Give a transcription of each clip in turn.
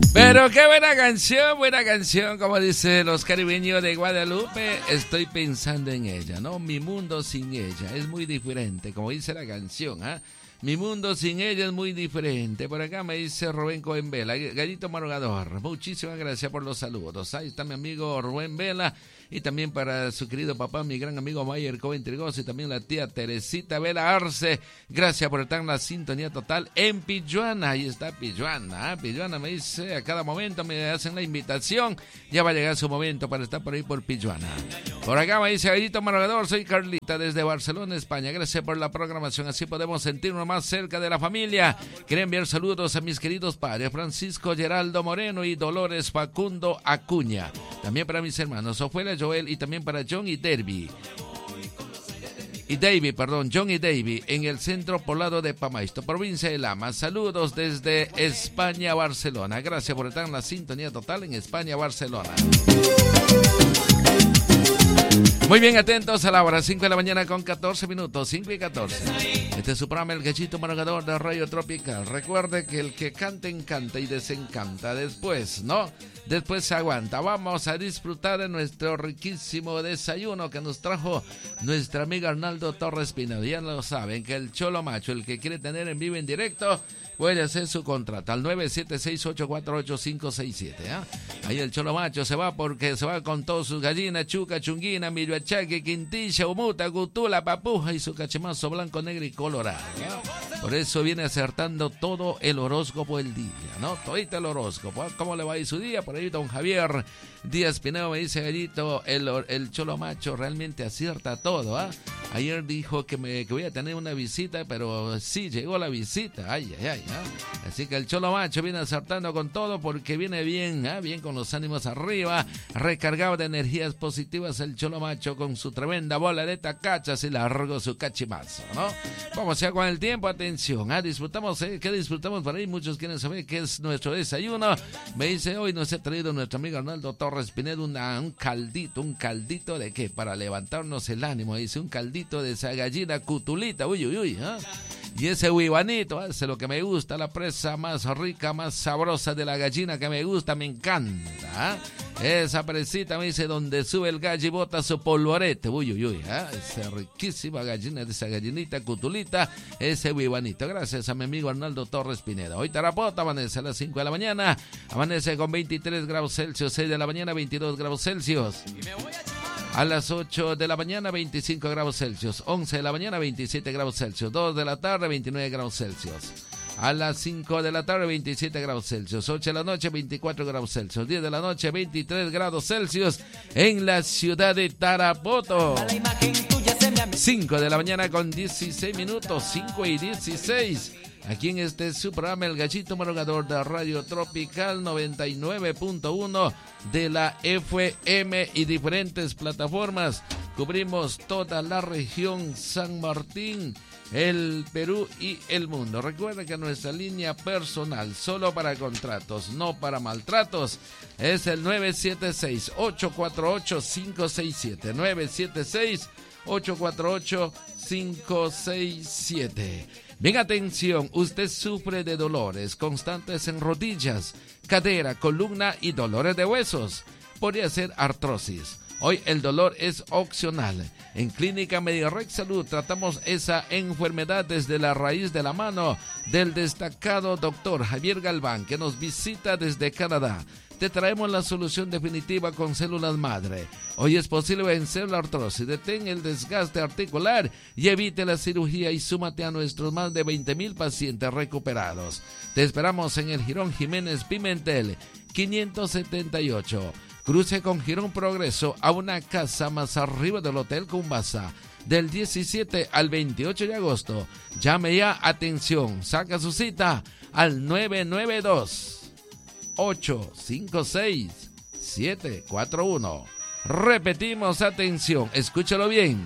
Pero qué buena canción, como dicen los caribeños de Guadalupe. Estoy pensando en ella, ¿no? Mi mundo sin ella es muy diferente, como dice la canción, ¿ah? Mi mundo sin ella es muy diferente. Por acá me dice Rubén Cohen Vela, Gallito Madrugador. Muchísimas gracias por los saludos. Ahí está mi amigo Rubén Vela. Y también para su querido papá, mi gran amigo Mayer Cohen Trigoso. Y también la tía Teresita Vela Arce. Gracias por estar en la sintonía total en Pilluana. Ahí está Pilluana. Pilluana me dice, a cada momento me hacen la invitación. Ya va a llegar su momento para estar por ahí por Pilluana. Por acá me dice Gallito Madrugador. Soy Carlita desde Barcelona, España. Gracias por la programación. Así podemos sentirnos más cerca de la familia. Quería enviar saludos a mis queridos padres Francisco Geraldo Moreno y Dolores Facundo Acuña. También para mis hermanos Ofelia Joel y también para John y David en el centro poblado de Pamaisto, provincia de Lama. Saludos desde España, Barcelona. Gracias por estar en la sintonía total en España, Barcelona. Muy bien, atentos a la hora 5 de la mañana con 14 minutos, 5 y 14. Este es su programa El Gallito Madrugador de Radio Tropical. Recuerde que el que canta, encanta y desencanta. Después, ¿no? Después se aguanta. Vamos a disfrutar de nuestro riquísimo desayuno que nos trajo nuestra amiga Arnaldo Torres Pinedo. Ya lo saben, que el Cholo Macho, el que quiere tener en vivo en directo, puede hacer su contrato al 976-848-567. ¿eh? Ahí el Cholo Macho se va porque se va con todas sus gallinas, chuca, chunguina, milhuachaque, quintilla, umuta, cutula, papuja y su cachemazo blanco, negro y colorado. ¿eh? Por eso viene acertando todo el horóscopo del día, ¿no? Todito el horóscopo. ¿Cómo le va a ir su día? Por ahí don Javier Díaz Pinedo me dice, Gallito, el Cholo Macho realmente acierta todo. ¿eh? Ayer dijo que voy a tener una visita, pero sí, llegó la visita. Ay. ¿eh? Así que el Cholo Macho viene acertando con todo porque viene bien, bien con los ánimos arriba, recargado de energías positivas el Cholo Macho con su tremenda bola de tacachas y largo su cachimazo, ¿no? Vamos ya con el tiempo, atención, disfrutamos, ¿qué disfrutamos por ahí? Muchos quieren saber qué es nuestro desayuno. Me dice, hoy nos ha traído nuestro amigo Arnaldo Torres Pinedo un caldito ¿de qué? Para levantarnos el ánimo, dice, un caldito de esa gallina cutulita, uy, y ese huibanito, es lo que me gusta, la presa más rica, más sabrosa de la gallina que me gusta, me encanta. Esa presita me dice donde sube el gallo y bota su polvorete, esa riquísima gallina de esa gallinita cutulita, ese huibanito. Gracias a mi amigo Arnaldo Torres Pinedo. Hoy Tarapota amanece a las 5 de la mañana, amanece con 23 grados Celsius, 6 de la mañana 22 grados Celsius. A las 8 de la mañana 25 grados Celsius, 11 de la mañana 27 grados Celsius, 2 de la tarde 29 grados Celsius. A las 5 de la tarde 27 grados Celsius, 8 de la noche 24 grados Celsius, 10 de la noche 23 grados Celsius en la ciudad de Tarapoto. 5 de la mañana con 16 minutos, 5 y 16. Aquí en este su programa El Gallito Madrugador de Radio Tropical 99.1 de la FM y diferentes plataformas. Cubrimos toda la región San Martín, el Perú y el mundo. Recuerda que nuestra línea personal, solo para contratos, no para maltratos, es el 976-848-567. 976-848-567. Bien, atención, usted sufre de dolores constantes en rodillas, cadera, columna y dolores de huesos. Podría ser artrosis. Hoy el dolor es opcional. En Clínica Medirex Salud tratamos esa enfermedad desde la raíz de la mano del destacado doctor Javier Galván, que nos visita desde Canadá. Te traemos la solución definitiva con células madre. Hoy es posible vencer la artrosis, detén el desgaste articular y evite la cirugía y súmate a nuestros más de 20,000 pacientes recuperados. Te esperamos en el Jirón Jiménez Pimentel, 578. Cruce con Jirón Progreso a una casa más arriba del Hotel Cumbasa. Del 17 al 28 de agosto. Llame ya, atención, saca su cita al 992-856-741. Repetimos, atención, escúchalo bien.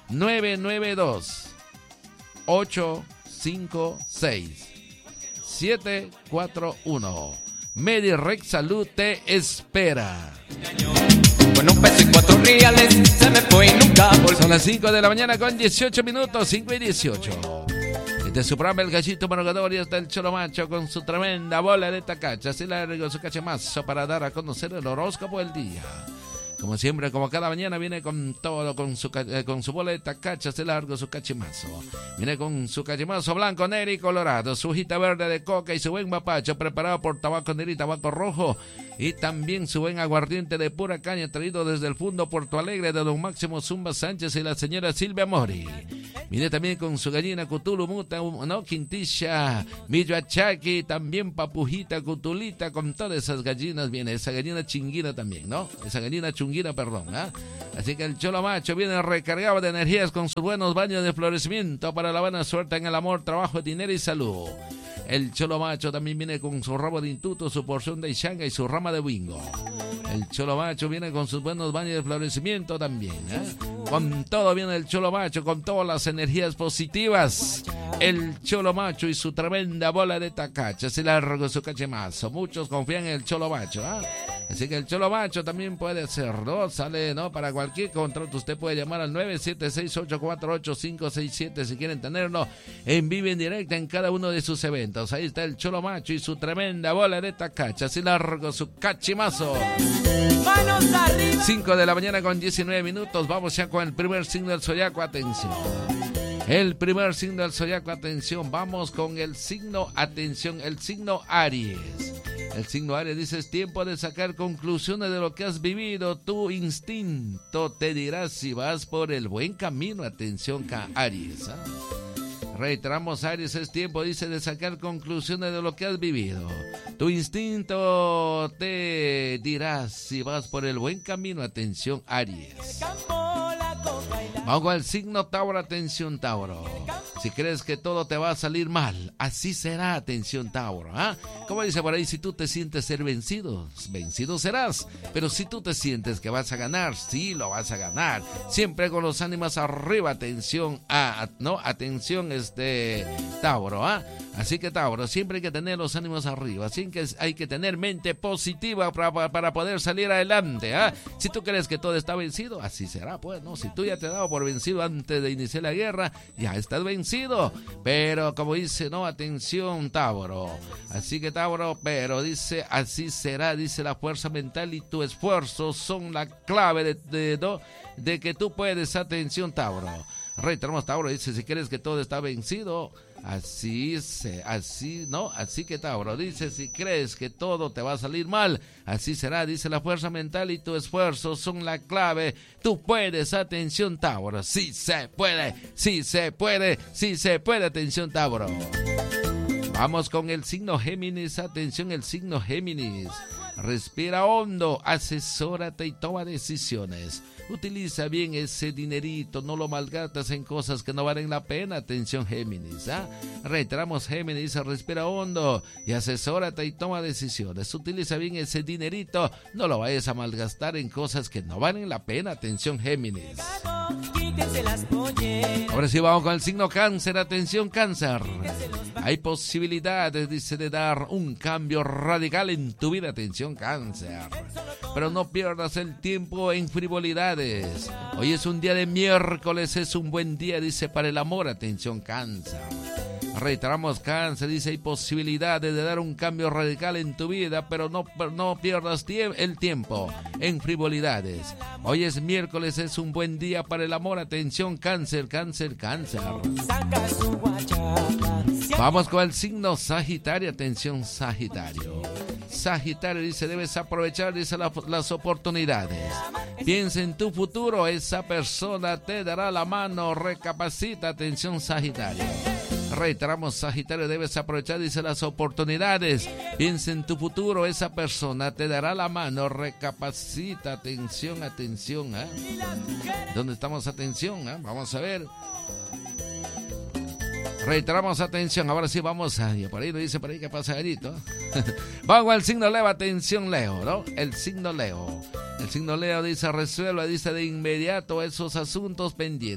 992-856-741. Medirex Salud te espera. Con un peso y 4 reales se me fue y nunca volví. Son las 5 de la mañana con 18 minutos, 5 y 18. de su programa El Gallito Marogador, y está el Cholo Macho con su tremenda bola de tacacha. Así largo su cachemazo para dar a conocer el horóscopo del día. Como siempre, como cada mañana, viene con todo, con su bola de tacacha, se largo su cachemazo. Viene con su cachemazo blanco, negro y colorado, su hojita verde de coca y su buen mapacho preparado por tabaco negro y tabaco rojo. Y también su buen aguardiente de pura caña traído desde el Fundo Porto Alegre de don Máximo Zumba Sánchez y la señora Silvia Mori. Viene también con su gallina Cutulu, Muta, no, Quintisha, Milloachaqui, también Papujita, Cutulita, con todas esas gallinas viene, esa gallina chinguina también, ¿no? Esa gallina chunguina, perdón, ¿ah? Así que el Cholo Macho viene recargado de energías con sus buenos baños de florecimiento para la buena suerte en el amor, trabajo, dinero y salud. El Cholo Macho también viene con su rabo de intuto, su porción de Ishanga y su rama de bingo. El Cholo Macho viene con sus buenos baños de florecimiento también, ¿eh? Con todo viene el Cholo Macho, con todas las energías positivas. El Cholo Macho y su tremenda bola de tacacha, se largo su cachemazo. Muchos confían en el Cholo Macho, ¿eh? Así que el Cholo Macho también puede hacerlo, sale, ¿no? Para cualquier contrato usted puede llamar al 976-848-567 si quieren tenerlo en vivo en directo en cada uno de sus eventos. Ahí está el Cholo Macho y su tremenda bola de tacacha, así largo su cachimazo. 5 de la mañana con 19 minutos, vamos ya con el primer signo del zodiaco, atención. El primer signo del zodiaco, atención, vamos con el signo, atención, el signo Aries. El signo Aries dice: es tiempo de sacar conclusiones de lo que has vivido. Tu instinto te dirá si vas por el buen camino. Atención, Aries, ¿eh? Reiteramos, Aries, es tiempo, dice, de sacar conclusiones de lo que has vivido. Tu instinto te dirá si vas por el buen camino. Atención, Aries. Vamos con el signo Tauro, atención, Tauro. Si crees que todo te va a salir mal, así será, atención, Tauro, ¿ah? Como dice por ahí, si tú te sientes ser vencido, vencido serás. Pero si tú te sientes que vas a ganar, sí lo vas a ganar. Siempre con los ánimos arriba, atención, atención, Tauro, ¿ah? Así que, Tauro, siempre hay que tener los ánimos arriba, así que hay que tener mente positiva para poder salir adelante, ¿ah? Si tú crees que todo está vencido, así será, pues, ¿no? Si tú ya te has dado por vencido antes de iniciar la guerra, ya estás vencido. Pero, como dice, no, atención, Tauro. Así que, Tauro, pero dice, así será, dice, la fuerza mental y tu esfuerzo son la clave de que tú puedes, atención, Tauro. Reiteramos, Tauro, dice, si crees que todo está vencido, así que, Tauro, dice, si crees que todo te va a salir mal, así será, dice, la fuerza mental y tu esfuerzo son la clave, tú puedes, atención, Tauro, sí se puede, atención, Tauro. Vamos con el signo Géminis, atención, el signo Géminis. Respira hondo, asesórate y toma decisiones. Utiliza bien ese dinerito, no lo malgastas en cosas que no valen la pena. Atención, Géminis, ¿ah? Reiteramos, Géminis, respira hondo y asesórate y toma decisiones. Utiliza bien ese dinerito, no lo vayas a malgastar en cosas que no valen la pena. Atención, Géminis. Ahora sí vamos con el signo Cáncer, atención, Cáncer. Hay posibilidades, dice, de dar un cambio radical en tu vida. Atención, Cáncer. Pero no pierdas el tiempo en frivolidades. Hoy es un día de miércoles, es un buen día, dice, para el amor. Atención, Cáncer. Reiteramos, Cáncer, dice, hay posibilidades de dar un cambio radical en tu vida, pero no pierdas el tiempo en frivolidades. Hoy es miércoles, es un buen día para el amor. Atención, Cáncer, Cáncer, Cáncer. Vamos con el signo Sagitario, atención, Sagitario. Sagitario dice, debes aprovechar, dice, las oportunidades. Piensa en tu futuro, esa persona te dará la mano, recapacita, atención, Sagitario. Reiteramos, Sagitario, debes aprovechar, dice, las oportunidades. Piensa en tu futuro, esa persona te dará la mano, recapacita, atención, atención, ¿eh? ¿Dónde estamos? Atención, ¿eh? Vamos a ver. Reiteramos, atención, ahora sí vamos a... Por ahí lo dice, por ahí que pasa Garito. Vamos al signo Leo, atención, Leo, ¿no? El signo Leo. El signo Leo dice, resuelva, dice, de inmediato esos asuntos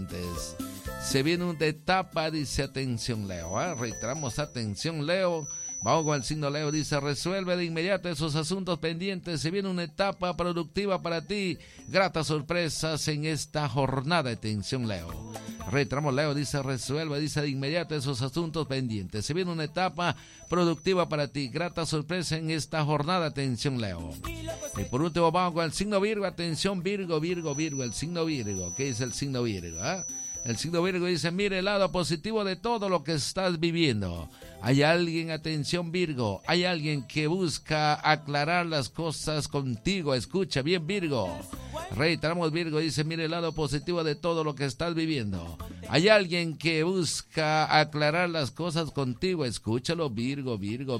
pendientes. Se viene una etapa, dice, atención, Leo, ¿eh? Reiteramos, atención, Leo. Vamos con el signo Leo, dice, resuelve de inmediato esos asuntos pendientes, se viene una etapa productiva para ti, gratas sorpresas en esta jornada. Atención Leo. Retramos Leo, dice, resuelve, dice, de inmediato esos asuntos pendientes, se viene una etapa productiva para ti, grata sorpresa en esta jornada. Atención Leo. Y por último vamos con el signo Virgo, atención Virgo, el signo Virgo. ¿Qué dice el signo Virgo? El signo Virgo dice, mire el lado positivo de todo lo que estás viviendo. Hay alguien, atención Virgo, hay alguien que busca aclarar las cosas contigo. Escucha bien Virgo. Reiteramos Virgo, dice, mire el lado positivo de todo lo que estás viviendo. Hay alguien que busca aclarar las cosas contigo. Escúchalo Virgo.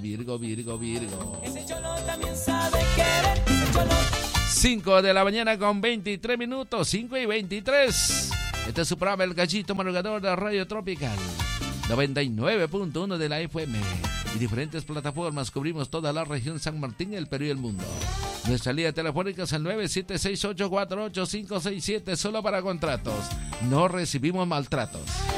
Ese cholo también sabe querer, ese cholo. 5 de la mañana con 23 minutos, 5:23. Este es su programa El Gallito Madrugador de Radio Tropical 99.1 de la FM y diferentes plataformas. Cubrimos toda la región San Martín, el Perú y el mundo. Nuestra línea telefónica es el 976848567, solo para contratos. No recibimos maltratos.